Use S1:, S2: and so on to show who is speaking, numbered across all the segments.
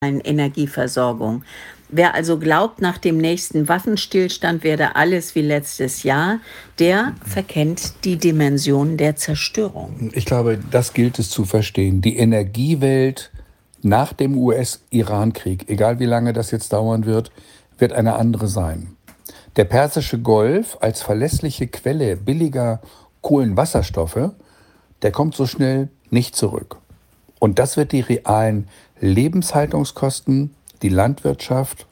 S1: Energieversorgung. Wer also glaubt, nach dem nächsten Waffenstillstand werde alles wie letztes Jahr, der verkennt die Dimension der Zerstörung.
S2: Ich glaube, das gilt es zu verstehen. Die Energiewelt nach dem US-Iran-Krieg, egal wie lange das jetzt dauern wird eine andere sein. Der Persische Golf als verlässliche Quelle billiger Kohlenwasserstoffe, der kommt so schnell nicht zurück. Und das wird die realen Lebenshaltungskosten, die Landwirtschaft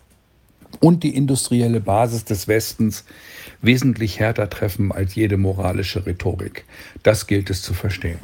S2: und die industrielle Basis des Westens wesentlich härter treffen als jede moralische Rhetorik. Das gilt es zu verstehen.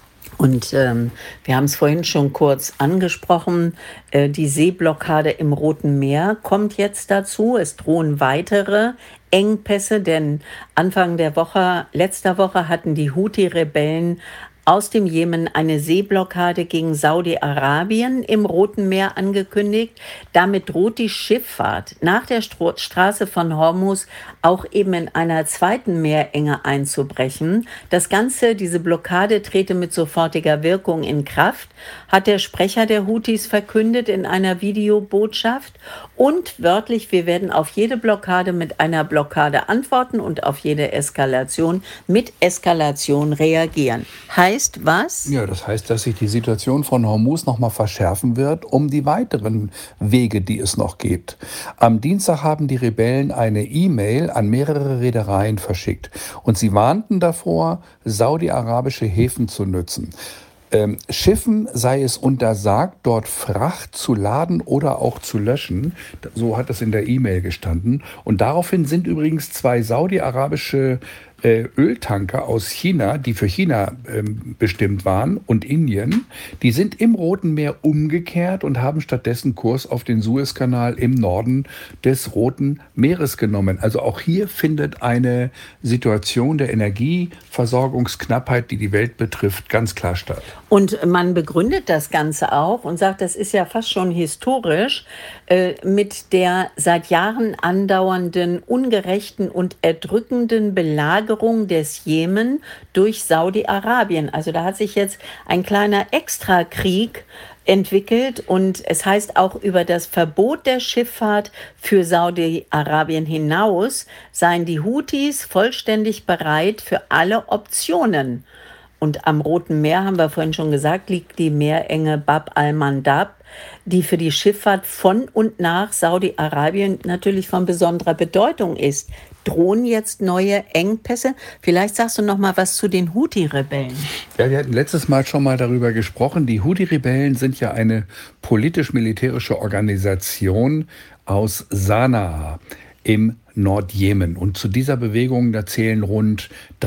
S1: Und wir haben es vorhin schon kurz angesprochen, die Seeblockade im Roten Meer kommt jetzt dazu. Es drohen weitere Engpässe, denn Anfang der Woche, letzter Woche hatten die Houthi-Rebellen aus dem Jemen eine Seeblockade gegen Saudi-Arabien im Roten Meer angekündigt. Damit droht die Schifffahrt nach der Straße von Hormuz auch eben in einer zweiten Meerenge einzubrechen. Das Ganze, diese Blockade trete mit sofortiger Wirkung in Kraft, hat der Sprecher der Houthis verkündet in einer Videobotschaft. Und wörtlich, wir werden auf jede Blockade mit einer Blockade antworten und auf jede Eskalation mit Eskalation reagieren. Heißt was?
S2: Ja, das heißt, dass sich die Situation von Hormuz nochmal verschärfen wird, um die weiteren Wege, die es noch gibt. Am Dienstag haben die Rebellen eine E-Mail an mehrere Reedereien verschickt und sie warnten davor, saudi-arabische Häfen zu nützen. Schiffen sei es untersagt, dort Fracht zu laden oder auch zu löschen. So hat es in der E-Mail gestanden. Und daraufhin sind übrigens 2 saudi-arabische Öltanker aus China, die für China bestimmt waren, und Indien, die sind im Roten Meer umgekehrt und haben stattdessen Kurs auf den Suezkanal im Norden des Roten Meeres genommen. Also auch hier findet eine Situation der Energieversorgungsknappheit, die die Welt betrifft, ganz klar statt.
S1: Und man begründet das Ganze auch und sagt, das ist ja fast schon historisch, mit der seit Jahren andauernden, ungerechten und erdrückenden Belagerung des Jemen durch Saudi-Arabien. Also da hat sich jetzt ein kleiner Extrakrieg entwickelt und es heißt auch, über das Verbot der Schifffahrt für Saudi-Arabien hinaus seien die Houthis vollständig bereit für alle Optionen. Und am Roten Meer, haben wir vorhin schon gesagt, liegt die Meerenge Bab al-Mandab, die für die Schifffahrt von und nach Saudi-Arabien natürlich von besonderer Bedeutung ist. Drohen jetzt neue Engpässe? Vielleicht sagst du noch mal was zu den Houthi-Rebellen.
S2: Ja, wir hatten letztes Mal schon mal darüber gesprochen. Die Houthi-Rebellen sind ja eine politisch-militärische Organisation aus Sanaa im Nordjemen. Und zu dieser Bewegung, da zählen rund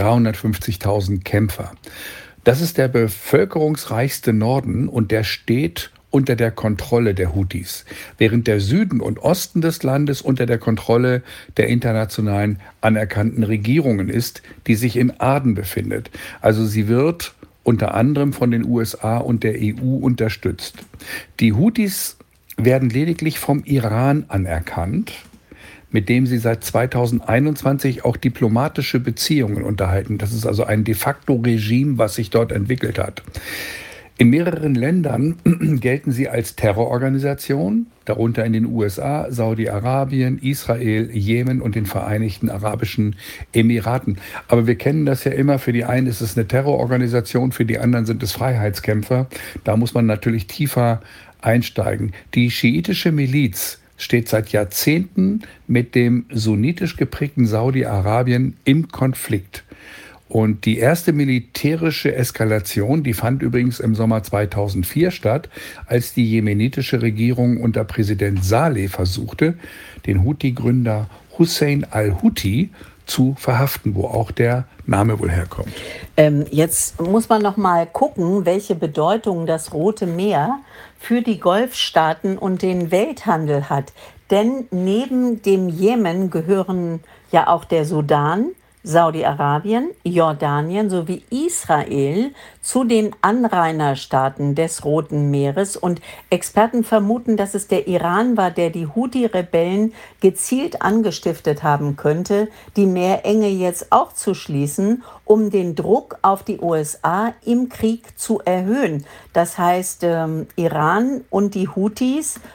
S2: 350.000 Kämpfer. Das ist der bevölkerungsreichste Norden und der steht unter der Kontrolle der Houthis, während der Süden und Osten des Landes unter der Kontrolle der internationalen anerkannten Regierungen ist, die sich in Aden befindet. Also sie wird unter anderem von den USA und der EU unterstützt. Die Houthis werden lediglich vom Iran anerkannt, mit dem sie seit 2021 auch diplomatische Beziehungen unterhalten. Das ist also ein de facto Regime, was sich dort entwickelt hat. In mehreren Ländern gelten sie als Terrororganisation, darunter in den USA, Saudi-Arabien, Israel, Jemen und den Vereinigten Arabischen Emiraten. Aber wir kennen das ja immer, für die einen ist es eine Terrororganisation, für die anderen sind es Freiheitskämpfer. Da muss man natürlich tiefer einsteigen. Die schiitische Miliz steht seit Jahrzehnten mit dem sunnitisch geprägten Saudi-Arabien im Konflikt. Und die erste militärische Eskalation, die fand übrigens im Sommer 2004 statt, als die jemenitische Regierung unter Präsident Saleh versuchte, den Houthi-Gründer Hussein al-Houthi zu verhaften, wo auch der Name wohl herkommt.
S1: Jetzt muss man noch mal gucken, welche Bedeutung das Rote Meer für die Golfstaaten und den Welthandel hat. Denn neben dem Jemen gehören ja auch der Sudan, Saudi-Arabien, Jordanien sowie Israel zu den Anrainerstaaten des Roten Meeres. Und Experten vermuten, dass es der Iran war, der die Houthi-Rebellen gezielt angestiftet haben könnte, die Meerenge jetzt auch zu schließen, um den Druck auf die USA im Krieg zu erhöhen. Das heißt, Iran und die Houthis